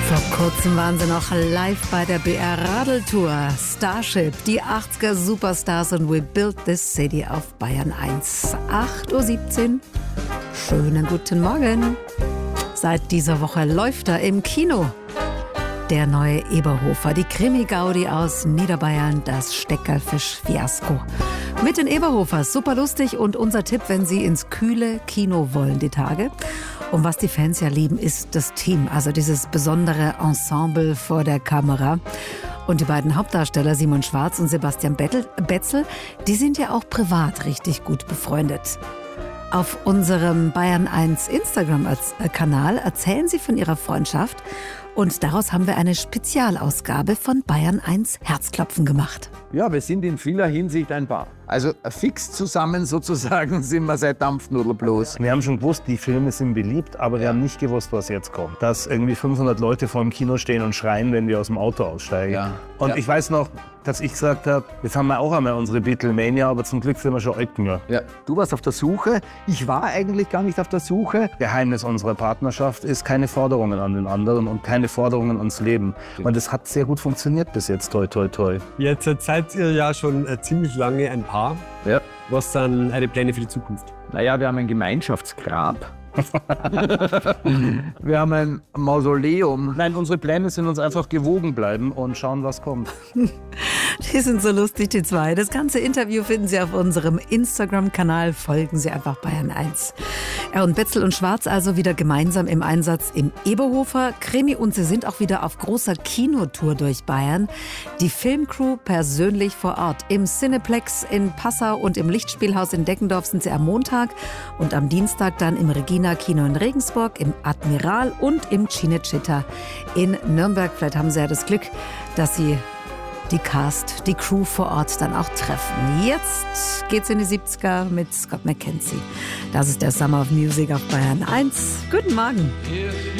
Vor kurzem waren sie noch live bei der BR Radeltour. Starship, die 80er Superstars und We Built This City auf Bayern 1. 8:17 Uhr. Schönen guten Morgen. Seit dieser Woche läuft er im Kino. Der neue Eberhofer, die Krimi-Gaudi aus Niederbayern, das Steckerlfisch-Fiasko. Mit den Eberhofers, super lustig und unser Tipp, wenn Sie ins kühle Kino wollen die Tage. Und was die Fans ja lieben, ist das Team, also dieses besondere Ensemble vor der Kamera. Und die beiden Hauptdarsteller, Simon Schwarz und Sebastian Betzel, die sind ja auch privat richtig gut befreundet. Auf unserem Bayern 1 Instagram-Kanal erzählen sie von ihrer Freundschaft und daraus haben wir eine Spezialausgabe von Bayern 1 Herzklopfen gemacht. Ja, wir sind in vieler Hinsicht ein Paar. Also fix zusammen sozusagen sind wir seit Dampfnudel bloß. Wir haben schon gewusst, die Filme sind beliebt, aber wir haben nicht gewusst, was jetzt kommt. Dass irgendwie 500 Leute vor dem Kino stehen und schreien, wenn wir aus dem Auto aussteigen. Ja. Und ich weiß noch, dass ich gesagt habe, jetzt haben wir auch einmal unsere Beatlemania, aber zum Glück sind wir schon alt genug. Ja. Du warst auf der Suche, ich war eigentlich gar nicht auf der Suche. Geheimnis unserer Partnerschaft ist keine Forderungen an den anderen und keine Forderungen ans Leben. Und das hat sehr gut funktioniert bis jetzt, toi toi toi. Jetzt seid ihr ja schon ziemlich lange ein Paar. Ja. Was sind eure Pläne für die Zukunft? Naja, wir haben ein Gemeinschaftsgrab. Wir haben ein Mausoleum. Nein, unsere Pläne sind uns einfach gewogen bleiben und schauen, was kommt. Die sind so lustig, die zwei. Das ganze Interview finden Sie auf unserem Instagram-Kanal. Folgen Sie einfach Bayern 1. Und Betzel und Schwarz also wieder gemeinsam im Einsatz im Eberhofer Krimi. Und sie sind auch wieder auf großer Kinotour durch Bayern. Die Filmcrew persönlich vor Ort. Im Cineplex in Passau und im Lichtspielhaus in Deckendorf sind sie am Montag. Und am Dienstag dann im Regina-Kino in Regensburg, im Admiral und im Cinecittà in Nürnberg. Vielleicht haben Sie ja das Glück, dass Sie die Crew vor Ort dann auch treffen. Jetzt geht's in die 70er mit Scott McKenzie. Das ist der Summer of Music auf Bayern 1. Guten Morgen.